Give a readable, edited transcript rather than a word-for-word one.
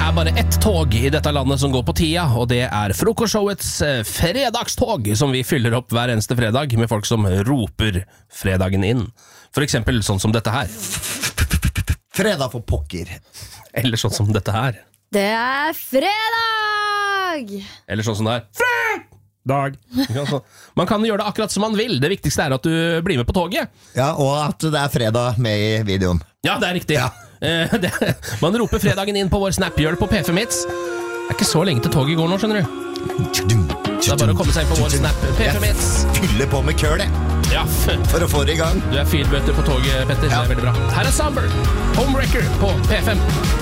er bare ett tog I dette landet som går på tida, og det er frokostshowets fredagstog, som vi fyller opp hver eneste fredag med folk som roper fredagen inn. For eksempel sånn som dette her. Fredag for pokker. Eller sånn som dette her. Det er fredag! Eller sånn som det her. Fredag! Man kan gjøre det akkurat som man vil. Det viktigste er at du blir med på toget. Ja, og at det er fredag med I videoen. Ja, det er riktig. Ja. Man roper fredagen inn på vår Snap. Gjør det på P5 Hits. Det er ikke så lenge til toget går nå, skjønner du. Det er bare å komme seg inn på vår Snap. P5 Hits. Fylle på med køl, det. Ja, for å få det I gang. Du er filbøter på toget, Petter. Det er veldig bra. Her er Samber, Homewrecker på P5.